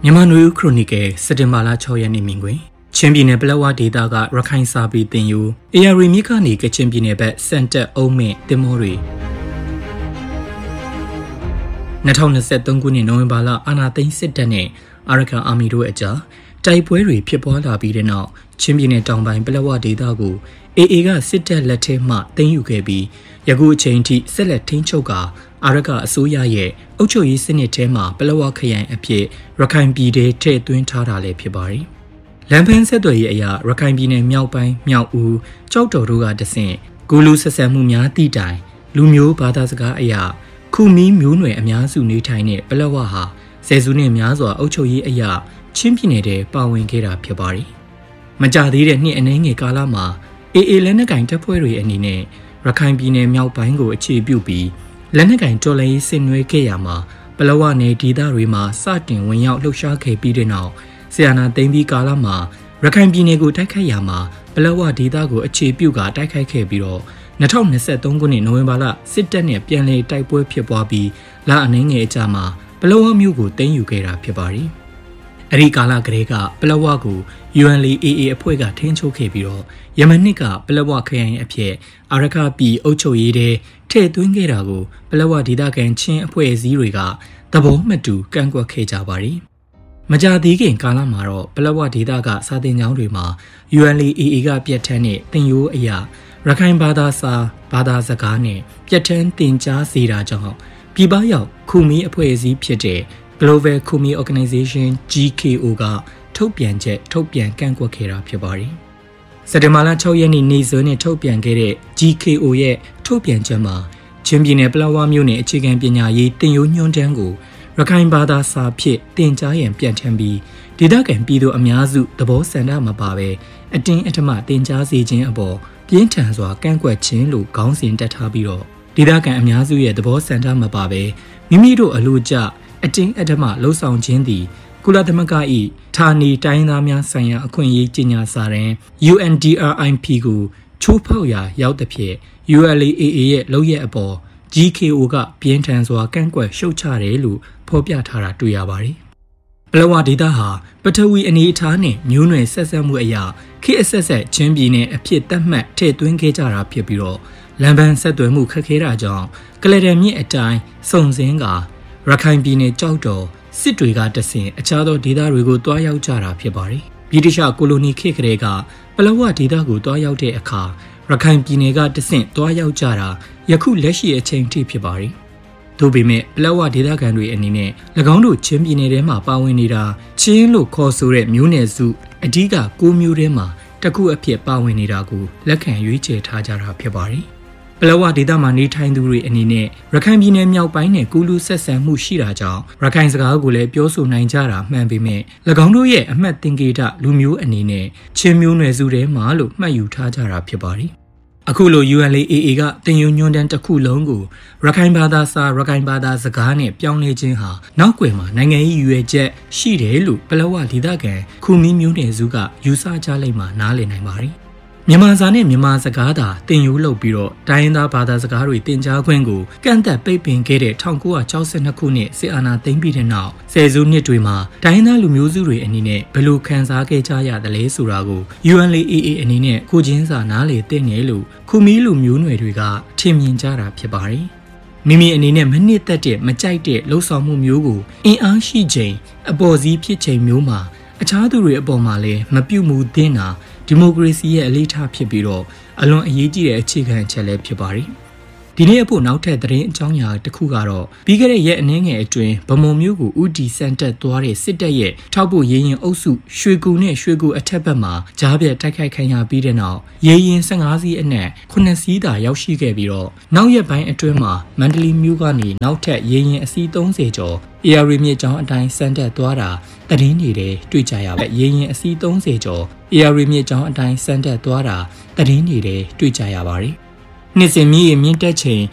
မြန်မာနွေဦးခရိုနီကယ်စက်တင်ဘာလ6ရက်နေ့မြင်ကွင်းချင်းပြည်နယ်ပလက်ဝဒေသကရခိုင်စာပေတင်ယူအေရရီမြစ်ကနေကချင်ပြည်နယ်ဘက်စန်တက်အုံးမင့်တင်မောတွေ2023ခုနှစ်နိုဝင်ဘာလအာဏာသိမ်းစစ်တပ်နဲ့အာရကန်အာမီတို့အကြားတိုက်ပွဲတွေဖြစ်ပွားလာပြီးတဲ့နောက်ချင်းပြည်နယ်တောင်ပိုင်းပလက်ဝဒေသကိုအေကစစ်တပ်လက်ထဲမှသိမ်းယူခဲ့ပြီးယခုအချိန်ထိဆက်လက်ထိန်းချုပ်ကာအာရကအစိုးရရဲ့အုပ်ချုပ်ရေးစနစ်ထဲမှာပလက်ဝခရိုင်အဖြစ်ရခိုင်ပြည်ထဲထည့်သွင်းထားတာလည်းဖြစ်ပါတယ်။လမ်းဖန်းဆက်သွယ်ရေးအရာရခိုင်ပြည်နယ်မြောက်ပိုင်းမြောက်ဦးကြောက်တော်တို့ကတဆင့်ကူလူဆက်ဆံမှုများတည်တိုင်လူမျိုးဘာသာစကားအရာခုမီးမျိုးနွယ်အများစုနေထိုင်တဲ့ပလက်ဝဟာဆယ်စုနှစ်များစွာအုပ်ချုပ်ရေးအရာချင်းပြည်နယ်ထဲပါဝင်ခဲ့တာဖြစ်ပါတယ်။မကြသေးတဲ့နှစ်အနည်းငယ်ကာလမှာအေလက်နက်ကင်တပ်ဖွဲ့တွေအနေနဲ့ရခိုင်ပြည်နယ်မြောက်ပိုင်းကိုအခြေပြုပြီးလက်နက်ကင်တော်လှန်ရေးဆင်နွှဲခဲ့ရမှာပလက်ဝနယ်ဒေသတွေမှာစတင်ဝင်ရောက်လှုပ်ရှားခဲ့ပြီးတဲ့နောက်ဆီယနာသိမ်းပြီးကာလမှာရခိုင်ပြည်နယ်ကိုတိုက်ခိုက်ရမှာပလက်ဝဒေသကိုအခြေပြုကတိုက်ခိုက်ခဲ့ပြီးတော့2023ခုနှစ်နိုဝင်ဘာလစစ်တပ်နဲ့ပြန်လည်တိုက်ပွဲဖြစ်ပွားပြီးလအနည်းငယ်အကြာမှာပလက်ဝမြို့ကိုသိမ်းယူခဲ့တာဖြစ်ပါတယ်။အဲဒီကာလကလေးကပလက်ဝကို UNLA အဖွဲ့ကထိန်းချုပ်ခဲ့ပြီးတော့ယမန်နှစ်ကပလက်ဝခရိုင်အဖြစ်အာရခပြည်အုပ်ချုပ်ရေးထဲထည့်သွင်းခဲ့တာကိုပလက်ဝဒေသခံချင်းအဖွဲ့အစည်းတွေကသဘောမတူကန့်ကွက်ခဲ့ကြပါတယ်။မကြာသေးခင်ကာလမှာတော့ပလက်ဝဒေသကစာသင်ကျောင်းတွေမှာ UNLA ကပြတ်ထန်းတဲ့သင်ရိုးအရာရခိုင်ဘာသာစာဘာသာစကားနဲ့ပြတ်ထန်းသင်ကြားစေတာကြောင့်ပြည်ပရောက်ခုမီအဖွဲ့အစည်းဖြစ်တဲ့ Global Khmer Organization GKO ကထုတ်ပြန်ကန့်ကွက်ခဲ့တာဖြစ်ပါတယ်။စက်တင်ဘာလ6ရက်နေ့နေ့စွဲနဲ့ထုတ်ပြန်ခဲ့တဲ့ GKO ရဲ့ထုတ်ပြန်ချက်မှာချင်းပြည်နယ်ပလက်ဝမြို့နယ်အခြေခံပညာရေးတင်ရိုးညွှန်းတမ်းကိုရခိုင်ဘာသာစာဖြင့်တင်ကြားရန်ပြဋ္ဌာန်းပြီးဒေသခံပြည်သူအများစုသဘောဆန္ဒမပါဘဲအတင်းအဓမ္မတင်ကြားစေခြင်းအပေါ်ပြင်းထန်စွာကန့်ကွက်ခြင်းလို့ခေါင်းစဉ်တက်ထားပြီးတော့ဒေသခံအများစုရဲ့သဘောဆန္ဒမပါဘဲမိမိတို့အလို့ကျအတင်းအဓမ္မလှုံ့ဆော်ခြင်းသည်ကုလသမဂ္ဂ၏ဌာနေတိုင်းသားများဆိုင်ရာအခွင့်အရေးကြေညာစာတမ်း UNDRIP ကိုချိုးဖောက်ရာရောက်သဖြင့် ULA ရဲ့လုပ်ရက်အပေါ် GKO ကပြင်းထန်စွာကန့်ကွက်ရှုတ်ချတယ်လို့ဖော်ပြထားတာတွေ့ရပါတယ်။ပလက်ဝဒေသဟာပထဝီအနေအထားနဲ့မျိုးနွယ်ဆက်ဆက်မှုအရာခေတ်အဆက်ဆက်ချင်းပြည်နယ်အဖြစ်သတ်မှတ်ထည့်သွင်းခဲ့ကြတာဖြစ်ပြီးတော့လမ်းပန်းဆက်သွယ်မှုခက်ခဲတာကြောင့်ကလဒန်မြစ်အတိုင်းစုံစင်းကရခိုင်ပြည်နယ်ကြောက်တော်စစ်တွေကတဆင်အခြားသောဒေသတွေကိုတွားရောက်ကြတာဖြစ်ပါတယ်။ဗြိတိရှကိုလိုနီခေတ်ကလေးကပလက်ဝဒေသကိုတွားရောက်တဲ့အခါရခိုင်ပြည်နယ်ကတဆင့်တွားရောက်ကြတာယခုလက်ရှိအချိန်ထိဖြစ်ပါတယ်။သို့ပေမဲ့ပလက်ဝဒေသခံတွေအနေနဲ့၎င်းတို့ချင်းပြည်နယ်ထဲမှာပါဝင်နေတာချင်းလို့ခေါ်ဆိုတဲ့မျိုးနွယ်စုအဓိက9မျိုးထဲမှာတစ်ခုအဖြစ်ပါဝင်နေတာကိုလက်ခံရွေးချယ်ထားကြတာဖြစ်ပါတယ်။ပလက်ဝဒေသမှာနေထိုင်သူတွေအနေနဲ့ရခိုင်ပြည်နယ်မြောက်ပိုင်းနဲ့ကူးလူဆက်ဆံမှုရှိတာကြောင့်ရခိုင်စကားကိုလည်းပြောဆိုနိုင်ကြတာမှန်ပေမဲ့၎င်းတို့ရဲ့အမှတ်သင်္ကေတလူမျိုးအနေနဲ့ချင်းမျိုးနွယ်စုထဲမှာလို့မှတ်ယူထားကြတာဖြစ်ပါတယ်။အခုလို UNLA ကတင်ယူညွှန်းတမ်းတစ်ခုလုံးကိုရခိုင်ဘာသာစာရခိုင်ဘာသာစကားနဲ့ပြောင်းလဲခြင်းဟာနောက်ွယ်မှာနိုင်ငံရေးရွေချက်ရှိတယ်လို့ပလက်ဝဒေသခံခုမီးမျိုးနွယ်စုကယူဆကြလိမ့်မှာနားလည်နိုင်ပါတယ်မြန်မာစာနဲ့မြန်မာစကားသာတင်ယူလုပ်ပြီးတော့တိုင်းရင်းသားဘာသာစကားတွေတင်ကြားခွင့်ကိုကန့်သက်ပိတ်ပင်ခဲ့တဲ့1962ခုနှစ်စစ်အာဏာသိမ်းပြီးတဲ့နောက်ဆယ်စုနှစ်တွေမှာတိုင်းရင်းသားလူမျိုးစုတွေအနေနဲ့ဘယ်လိုခံစားခဲ့ကြရတယ်လဲဆိုတာကို UNLA အနေနဲ့ကိုချင်းစာနားလေသိနေလို့ခုမီးလူမျိုးနွယ်တွေကထင်မြင်ကြတာဖြစ်ပါတယ်။မိမိအနေနဲ့မနစ်သက်တဲ့မကြိုက်တဲ့လှုပ်ဆောင်မှုမျိုးကိုအင်အားရှိချိန်အပေါ်စီးဖြစ်ချိန်မျိုးမှာအခြားသူတွေအပေါ်မှာလည်းမပြုတ်မှုသင့်တာဒီမိုကရေစီရဲ့အလေးထားဖြစ်ပြီးတော့အလွန်အရေးကြီးတဲ့အခြေခံအချက်လည်းဖြစ်ပါတယ်။ဒီနေ့အဖို့နောက်ထပ်သတင်းအကြောင်းအရာတစ်ခုကတော့ပြီးခဲ့တဲ့ရက်အနည်းငယ်အတွင်းဗမုံမျိုးကိုဥတီစန်တက်သွားတဲ့စစ်တပ်ရဲ့ထောက်ပို့ရေရင်အုပ်စုရွှေကူနဲ့ရွှေကူအထက်ဘက်မှာကြားပြတ်တိုက်ခိုက်ခံရပြီးတဲ့နောက်ရေရင်15စီးအနက်9စီးသာရောက်ရှိခဲ့ပြီးတော့နောက်ရက်ပိုင်းအတွင်းမှာမန္တလေးမြို့ကနေနောက်ထပ်ရေရင်အစီး30ကျော်အေရရီမြစ်ကြောင်းအတိုင်းစန်တက်သွားတာသတင်းတွေတွေ့ကြရပါတယ်။ရေရင်အစီး30ကျော်အေရရီမြစ်ကြောင်းအတိုင်းစန်တက်သွားတာသတင်းတွေတွေ့ကြရပါတယ်။နှစ်စဉ်မြင့်တက်ချိန်